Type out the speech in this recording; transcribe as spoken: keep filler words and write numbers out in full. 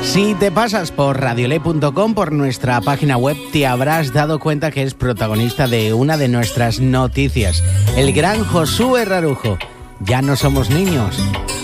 Si te pasas por radiolé punto com, por nuestra página web, te habrás dado cuenta que es protagonista de una de nuestras noticias. El gran Josué Rarujo. Ya no somos niños,